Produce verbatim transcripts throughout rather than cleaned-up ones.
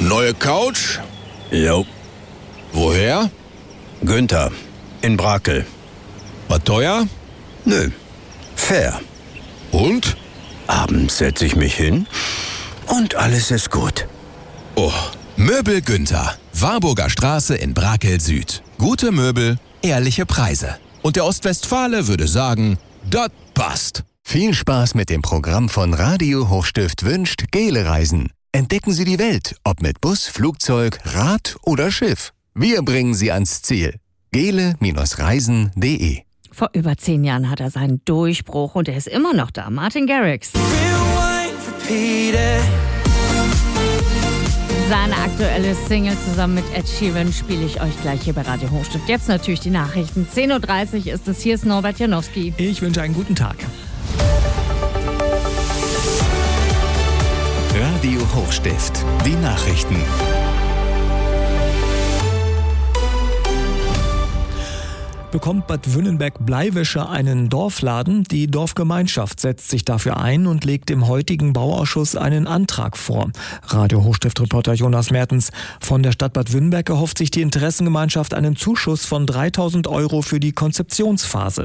Neue Couch? Jo. Woher? Günther. In Brakel. War teuer? Nö. Fair. Und? Abends setze ich mich hin und alles ist gut. Oh. Möbel Günther. Warburger Straße in Brakel Süd. Gute Möbel, ehrliche Preise. Und der Ostwestfale würde sagen, das passt. Viel Spaß mit dem Programm von Radio Hochstift wünscht Gele Reisen. Entdecken Sie die Welt, ob mit Bus, Flugzeug, Rad oder Schiff. Wir bringen Sie ans Ziel. gele Reisen punkt de. Vor über zehn Jahren hat er seinen Durchbruch und er ist immer noch da. Martin Garrix. Seine aktuelle Single zusammen mit Ed Sheeran spiele ich euch gleich hier bei Radio Hochstift. Jetzt natürlich die Nachrichten. zehn Uhr dreißig ist es. Hier ist Norbert Janowski. Ich wünsche einen guten Tag. Radio Hochstift. Die Nachrichten. Bekommt Bad Wünnenberg Bleiwäsche einen Dorfladen? Die Dorfgemeinschaft setzt sich dafür ein und legt im heutigen Bauausschuss einen Antrag vor. Radio Hochstift-Reporter Jonas Mertens. Von der Stadt Bad Wünnenberg erhofft sich die Interessengemeinschaft einen Zuschuss von dreitausend Euro für die Konzeptionsphase.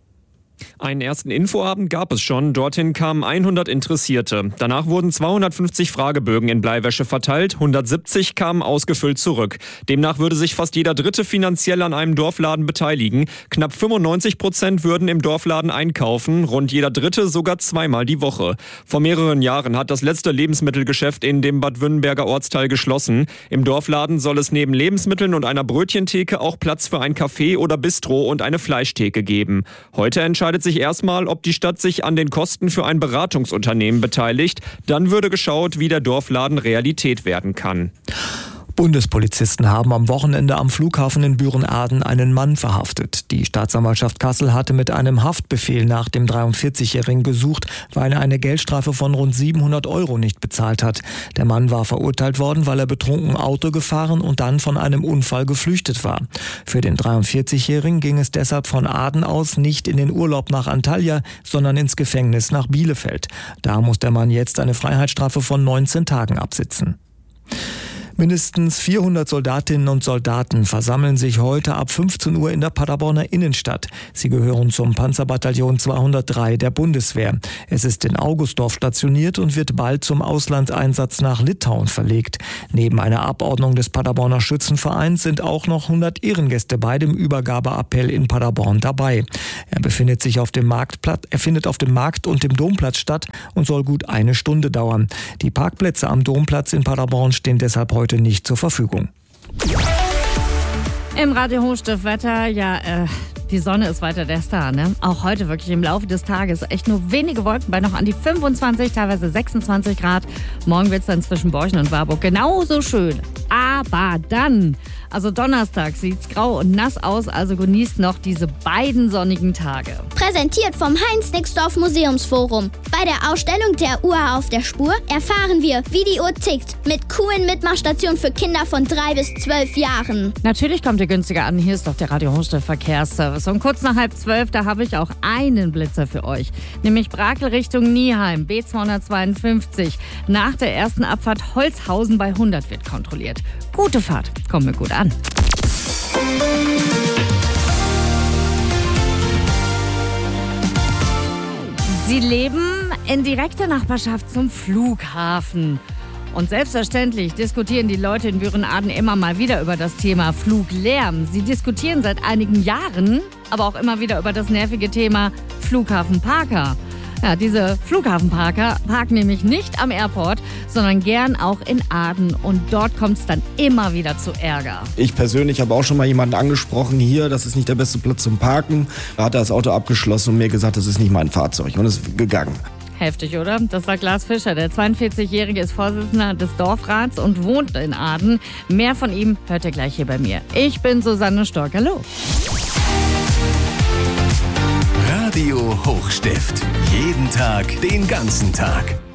Einen ersten Infoabend gab es schon, dorthin kamen hundert Interessierte. Danach wurden zweihundertfünfzig Fragebögen in Bleiwäsche verteilt, hundertsiebzig kamen ausgefüllt zurück. Demnach würde sich fast jeder Dritte finanziell an einem Dorfladen beteiligen. Knapp fünfundneunzig Prozent würden im Dorfladen einkaufen, rund jeder Dritte sogar zweimal die Woche. Vor mehreren Jahren hat das letzte Lebensmittelgeschäft in dem Bad Wünnenberger Ortsteil geschlossen. Im Dorfladen soll es neben Lebensmitteln und einer Brötchentheke auch Platz für ein Café oder Bistro und eine Fleischtheke geben. Heute entscheidet sich erstmal, ob die Stadt sich an den Kosten für ein Beratungsunternehmen beteiligt. Dann würde geschaut, wie der Dorfladen Realität werden kann. Bundespolizisten haben am Wochenende am Flughafen in Büren-Aden einen Mann verhaftet. Die Staatsanwaltschaft Kassel hatte mit einem Haftbefehl nach dem dreiundvierzigjährigen gesucht, weil er eine Geldstrafe von rund siebenhundert Euro nicht bezahlt hat. Der Mann war verurteilt worden, weil er betrunken Auto gefahren und dann von einem Unfall geflüchtet war. Für den dreiundvierzigjährigen ging es deshalb von Aden aus nicht in den Urlaub nach Antalya, sondern ins Gefängnis nach Bielefeld. Da muss der Mann jetzt eine Freiheitsstrafe von neunzehn Tagen absitzen. Mindestens vierhundert Soldatinnen und Soldaten versammeln sich heute ab fünfzehn Uhr in der Paderborner Innenstadt. Sie gehören zum Panzerbataillon zweihundertdrei der Bundeswehr. Es ist in Augustdorf stationiert und wird bald zum Auslandseinsatz nach Litauen verlegt. Neben einer Abordnung des Paderborner Schützenvereins sind auch noch hundert Ehrengäste bei dem Übergabeappell in Paderborn dabei. Er befindet sich auf dem Marktplatz, er findet auf dem Markt und dem Domplatz statt und soll gut eine Stunde dauern. Die Parkplätze am Domplatz in Paderborn stehen deshalb heute nicht zur Verfügung. Im Radio Hochstift Wetter, ja, äh, die Sonne ist weiter der Star, ne? Auch heute wirklich im Laufe des Tages echt nur wenige Wolken bei noch an die fünfundzwanzig, teilweise sechsundzwanzig Grad. Morgen wird es dann zwischen Borchen und Warburg genauso schön. Aber dann, also Donnerstag, sieht's grau und nass aus, also genießt noch diese beiden sonnigen Tage. Präsentiert vom Heinz-Nixdorf Museumsforum. Bei der Ausstellung der Uhr auf der Spur erfahren wir, wie die Uhr tickt. Mit coolen Mitmachstationen für Kinder von drei bis zwölf Jahren. Natürlich kommt ihr günstiger an. Hier ist doch der Radio Hochstift Verkehrsservice. Und kurz nach halb zwölf, da habe ich auch einen Blitzer für euch. Nämlich Brakel Richtung Nieheim, B zweihundertzweiundfünfzig. Nach der ersten Abfahrt Holzhausen bei hundert wird kontrolliert. Gute Fahrt, kommt mir gut an. Sie leben in direkter Nachbarschaft zum Flughafen. Und selbstverständlich diskutieren die Leute in Büren-Aden immer mal wieder über das Thema Fluglärm. Sie diskutieren seit einigen Jahren aber auch immer wieder über das nervige Thema Flughafenparker. Ja, diese Flughafenparker parken nämlich nicht am Airport, sondern gern auch in Aden. Und dort kommt es dann immer wieder zu Ärger. Ich persönlich habe auch schon mal jemanden angesprochen hier, das ist nicht der beste Platz zum Parken. Da hat er das Auto abgeschlossen und mir gesagt, das ist nicht mein Fahrzeug und ist gegangen. Heftig, oder? Das war Klaas Fischer. Der zweiundvierzigjährige ist Vorsitzender des Dorfrats und wohnt in Aden. Mehr von ihm hört ihr gleich hier bei mir. Ich bin Susanne Stork. Hallo. Radio Hochstift. Jeden Tag, den ganzen Tag.